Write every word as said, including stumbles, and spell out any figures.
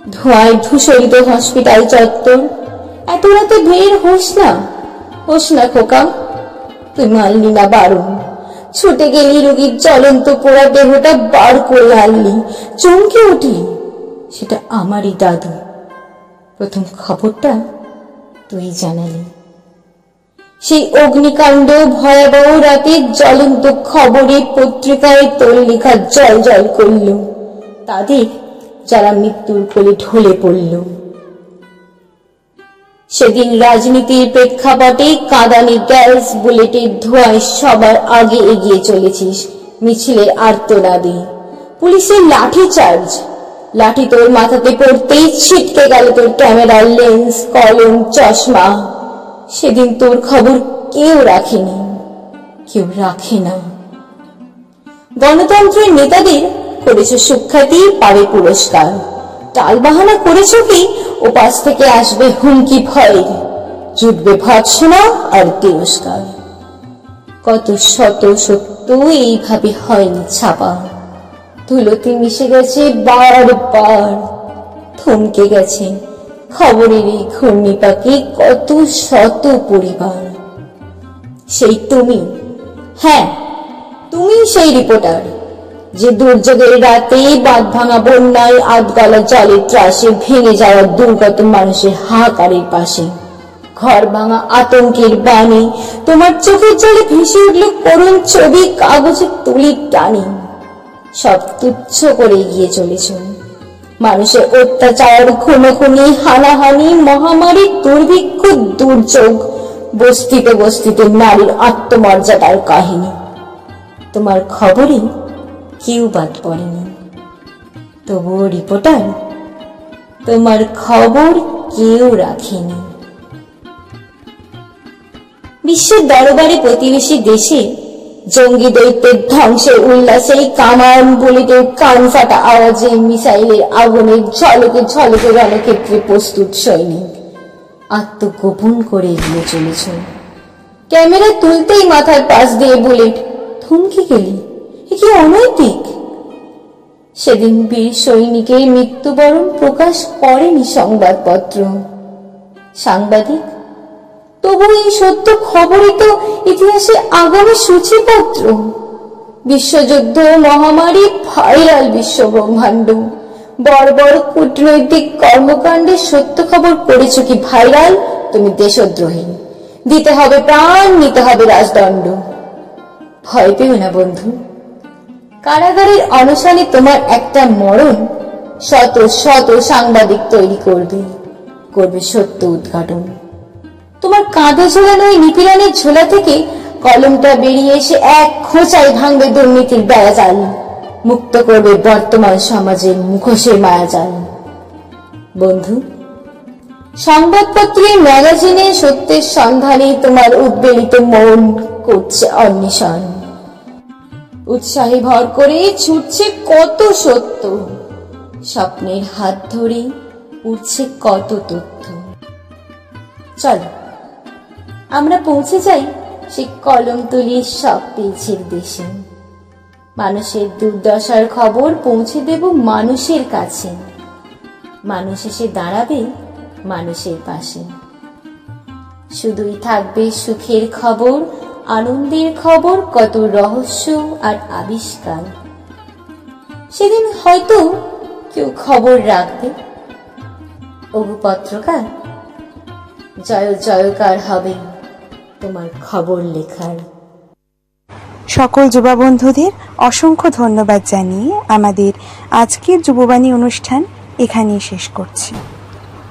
ধোঁয়ায় ধূসরিত হসপিটাল চত্বর। এত রাতে বের হোস না, হোস না খোকা। তুই মানলি না বারণ, ছুটে গেলি রোগীর জ্বলন্ত পোড়া দেহটা বার করে আনলি, চমকে উঠলি। সেটা আমারই দাদু। প্রথম খবরটা তুই জানালি। সেই অগ্নিকাণ্ড ভয়াবহ রাতে জ্বলন্ত খবরে পত্রিকায় তোর লেখা জল জল করল তাদের যারা মৃত্যুর কোলে ঢলে পড়ল। সেদিন রাজনীতির প্রেক্ষাপটে কাঁদানে গ্যাস বুলেটের ধোঁয়ায় সবার আগে এগিয়ে চলেছিস মিছিলের আর্তনাদে। পুলিশের লাঠি চার্জ, লাঠি তোর মাথাতে পড়তেই ছিটকে গেল তোর ক্যামেরার লেন্স, কলম, চশমা। সেদিন তোর খবর কেউ রাখেনি, কেউ রাখে না। গণতন্ত্রের নেতাদের করেছ সুখ্যাতি, পাবে পুরস্কার। টালবাহানা করেছ কি ওপাশ থেকে আসবে হুমকি ভয়, জুটবে ভৎসনা আর তিরস্কার। কত শত সত্য এইভাবে হয়নি ছাপা, ধুলোতে মিশে গেছে বারবার, থমকে গেছে খবরের এই ঘূর্ণিপাকে কত শত পরিবার। সেই তুমি, হ্যাঁ তুমি সেই রিপোর্টার যে দুর্যোগের রাতে বাঁধ ভাঙা বন্যায় আধগলা জলের ত্রাসে ভেঙে যাওয়া দুর্গত মানুষের হাহাকারের পাশে ঘর ভাঙা আতঙ্কের বাণী তোমার চোখের জলে ভেসে উঠল করুণ ছবি কাগজে তুলির টানি। সব তুচ্ছ করে এগিয়ে চলেছ। মানুষের অত্যাচার, খুনোখুনি, হানাহানি, মহামারী, দুর্ভিক্ষ, দুর্যোগ, বস্তিতে বস্তিতে নারীর আত্মমর্যাদার কাহিনী। তোমার খবরে কেউ বাদ পড়েনি। তবুও রিপোর্টার, তোমার খবর কেউ রাখেনি। বিশ্বের দরবারে প্রতিবেশী দেশে জঙ্গি দৈত্যের ধ্বংসের উল্লাসে, কামান বুলেটের কান ফাটা আওয়াজে, মিসাইলের আগুনের ঝলকে ঝলকে রণক্ষেত্রে প্রস্তুত সৈনিক আত্মগোপন করে এগিয়ে চলেছ। ক্যামেরা তুলতেই মাথার পাশ দিয়ে বুলেট, থমকে গেলি, এ কি অনৈতিক। সেদিন বীর সৈনিকের মৃত্যুবরণ প্রকাশ করেনি সংবাদপত্র, সাংবাদিক। তবু এই সত্য খবরই তো ইতিহাসে আগামী সূচিপত্র। বিশ্বযুদ্ধ, মহামারী, ভাইরাল বিশ্ব ব্রহ্মাণ্ড, বর্বর কূটনৈতিক কর্মকাণ্ডের সত্য খবর করেছ কি ভাইরাল তুমি দেশদ্রোহী। দিতে হবে প্রাণ, নিতে হবে রাজদণ্ড। ভয় পেও না বন্ধু, কারাগারের অনশনে তোমার একটা মরণ শত শত সাংবাদিক তৈরি করবে, করবে সত্য উদ্ঘাটন। তোমার কাঁধে ঝোলানো ওই নিপীড়নের ঝোলা থেকে কলমটা বেরিয়ে এসে এক খোঁচায় ভাঙবে দুর্নীতির বেড়াজাল, মুক্ত করবে বর্তমান সমাজের মুখোশের মায়াজাল। বন্ধু, সংবাদপত্রে, ম্যাগাজিনে সত্যের সন্ধানে তোমার উদ্বেলিত মন করছে অন্বেষণ। উৎসাহে ভর করে ছুটছে কত সত্য, স্বপ্নের হাত ধরে উঠছে কত তথ্য। চল আমরা পৌঁছে যাই সে কলমতলির সব পেয়েছের দেশে। মানুষের দুর্দশার খবর পৌঁছে দেব মানুষের কাছে, মানুষ এসে দাঁড়াবে মানুষের পাশে। শুধুই থাকবে সুখের খবর, আনন্দের খবর, কত রহস্য আর আবিষ্কার। সেদিন হয়তো কেউ খবর রাখবে, ওগো পত্রকার, জয় জয়কার হবে তোমার খবর লেখার। সকল যুবা বন্ধুদের অসংখ্য ধন্যবাদ জানিয়ে আমাদের আজকের যুববাণী অনুষ্ঠান এখানেই শেষ করছি।